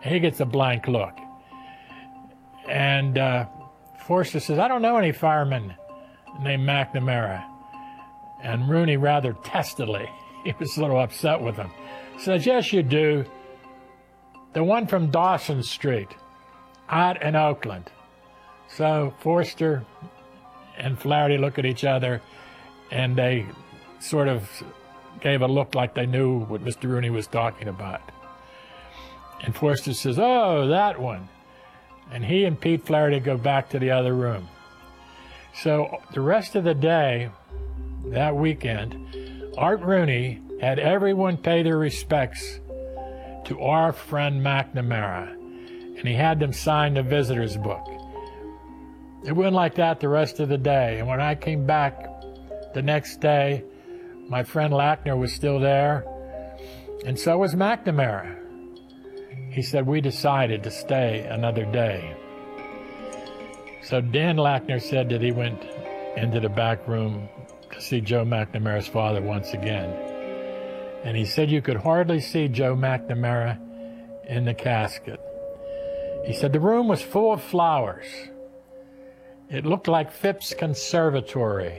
He gets a blank look. And Forster says, I don't know any fireman named McNamara. And Rooney, rather testily, he was a little upset with him, says, yes, you do. The one from Dawson Street, out in Oakland. So Forster and Flaherty look at each other, and they sort of gave a look like they knew what Mr. Rooney was talking about. And Forster says, oh, that one. And he and Pete Flaherty go back to the other room. So the rest of the day, that weekend, Art Rooney had everyone pay their respects to our friend McNamara, and he had them sign the visitor's book. It went like that the rest of the day, and when I came back the next day, my friend Lackner was still there, and so was McNamara. He said, we decided to stay another day. So Dan Lackner said that he went into the back room to see Joe McNamara's father once again. And he said you could hardly see Joe McNamara in the casket. He said the room was full of flowers. It looked like Phipps Conservatory.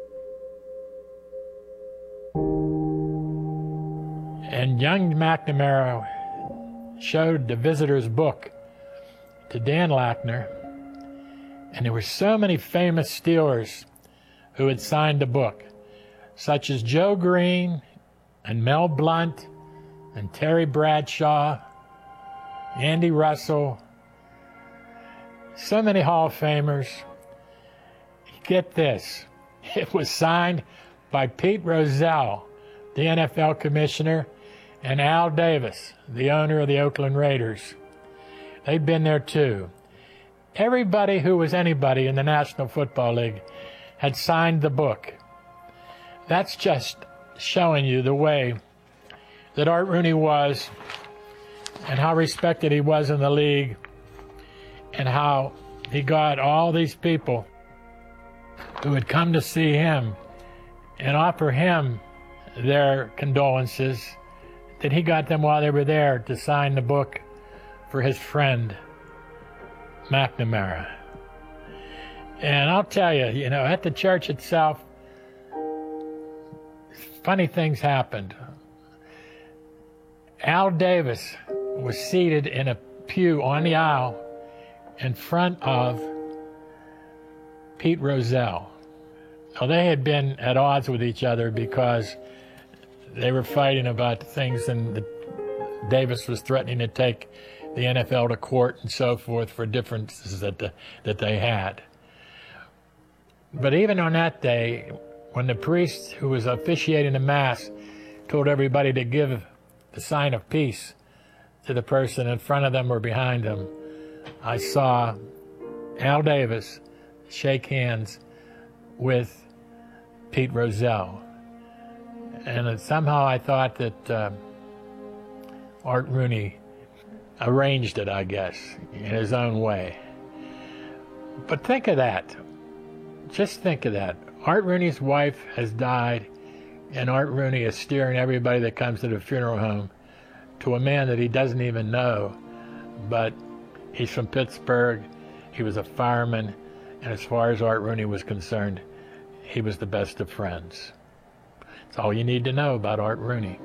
And young McNamara showed the visitor's book to Dan Lackner, and there were so many famous Steelers who had signed the book, such as Joe Green and Mel Blount and Terry Bradshaw, Andy Russell, so many Hall of Famers. Get this, it was signed by Pete Rozelle, the NFL commissioner, and Al Davis, the owner of the Oakland Raiders. They'd been there too. Everybody who was anybody in the National Football League had signed the book. That's just showing you the way that Art Rooney was and how respected he was in the league and how he got all these people who had come to see him and offer him their condolences, that he got them while they were there to sign the book for his friend McNamara. And I'll tell you, at the church itself, funny things happened. Al Davis was seated in a pew on the aisle in front of Pete Rozelle. Now, they had been at odds with each other because they were fighting about things, and Davis was threatening to take the NFL to court and so forth for differences that they had. But even on that day, when the priest who was officiating the Mass told everybody to give the sign of peace to the person in front of them or behind them, I saw Al Davis shake hands with Pete Rozelle. And somehow I thought that Art Rooney arranged it, I guess, in his own way. But think of that. Just think of that. Art Rooney's wife has died, and Art Rooney is steering everybody that comes to the funeral home to a man that he doesn't even know, but he's from Pittsburgh, he was a fireman, and as far as Art Rooney was concerned, he was the best of friends. That's all you need to know about Art Rooney.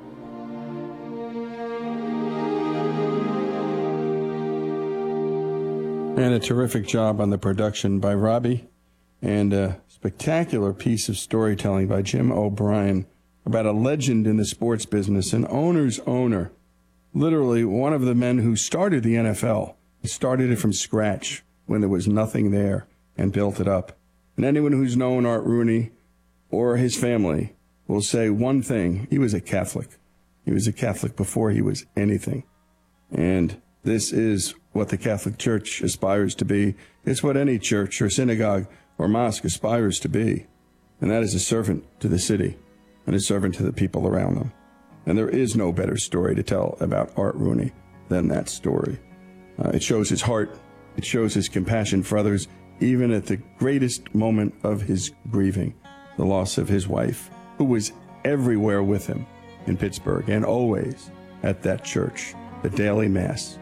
And a terrific job on the production by Robbie, and a spectacular piece of storytelling by Jim O'Brien about a legend in the sports business, an owner's owner, literally one of the men who started the NFL. He started it from scratch when there was nothing there and built it up. And anyone who's known Art Rooney or his family will say one thing: he was a Catholic. He was a Catholic before he was anything. And this is what the Catholic Church aspires to be. It's what any church or synagogue or mosque aspires to be. And that is a servant to the city and a servant to the people around them. And there is no better story to tell about Art Rooney than that story. It shows his heart. It shows his compassion for others, even at the greatest moment of his grieving, the loss of his wife, who was everywhere with him in Pittsburgh and always at that church, the daily Mass.